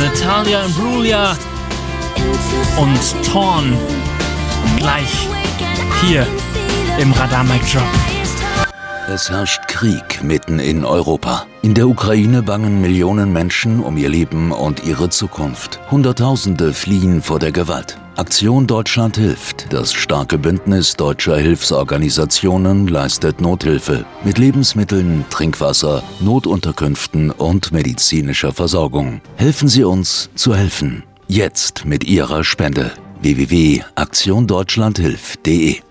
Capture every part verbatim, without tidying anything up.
Natalia Imbruglia und Torn gleich hier im Radar Mic Drop. Es herrscht Krieg mitten in Europa. In der Ukraine bangen Millionen Menschen um ihr Leben und ihre Zukunft. Hunderttausende fliehen vor der Gewalt. Aktion Deutschland hilft. Das starke Bündnis deutscher Hilfsorganisationen leistet Nothilfe mit Lebensmitteln, Trinkwasser, Notunterkünften und medizinischer Versorgung. Helfen Sie uns zu helfen. Jetzt mit Ihrer Spende. w w w punkt aktion deutschland hilft punkt de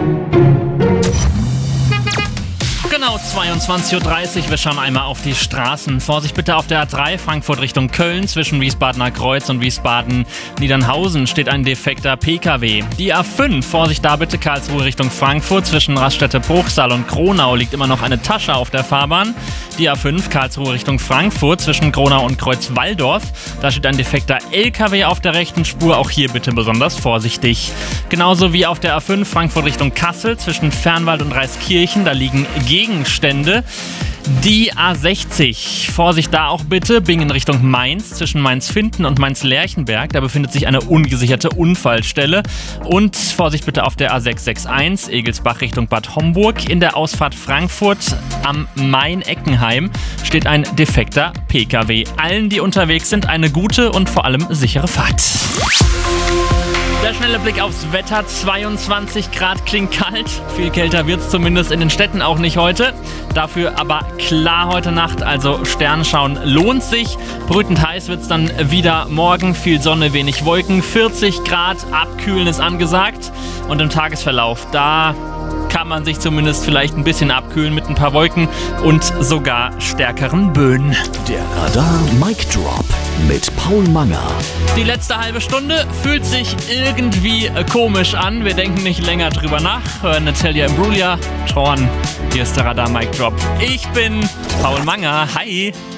Genau, zweiundzwanzig Uhr dreißig. Wir schauen einmal auf die Straßen. Vorsicht bitte auf der A drei, Frankfurt Richtung Köln. Zwischen Wiesbadener Kreuz und Wiesbaden-Niedernhausen steht ein defekter P K W. Die A fünf, Vorsicht da bitte, Karlsruhe Richtung Frankfurt. Zwischen Raststätte-Bruchsal und Kronau liegt immer noch eine Tasche auf der Fahrbahn. Die A fünf, Karlsruhe Richtung Frankfurt. Zwischen Kronau und Kreuz-Walldorf. Da steht ein defekter L K W auf der rechten Spur. Auch hier bitte besonders vorsichtig. Genauso wie auf der A fünf, Frankfurt Richtung Kassel. Zwischen Fernwald und Reiskirchen. Da liegen Gegenstände. Die A sechzig, Vorsicht da auch bitte, Bingen Richtung Mainz, zwischen Mainz-Finden und Mainz-Lerchenberg, da befindet sich eine ungesicherte Unfallstelle. Und Vorsicht bitte auf der A sechs sechs eins, Egelsbach Richtung Bad Homburg, in der Ausfahrt Frankfurt am Main-Eckenheim steht ein defekter P K W. Allen, die unterwegs sind, eine gute und vor allem sichere Fahrt. Der schnelle Blick aufs Wetter, zweiundzwanzig Grad klingt kalt, viel kälter wird es zumindest in den Städten auch nicht heute. Dafür aber klar heute Nacht, also Sternenschauen lohnt sich. Brütend heiß wird es dann wieder morgen, viel Sonne, wenig Wolken, vierzig Grad, abkühlen ist angesagt. Und im Tagesverlauf, da kann man sich zumindest vielleicht ein bisschen abkühlen mit ein paar Wolken und sogar stärkeren Böen. Der Radar Mic Drop mit Paul Manger. Die letzte halbe Stunde fühlt sich irgendwie komisch an. Wir denken nicht länger drüber nach. Hören Natalia Imbruglia, Torn. Hier ist der Radar Mic Drop. Ich bin Paul Manger. Hi.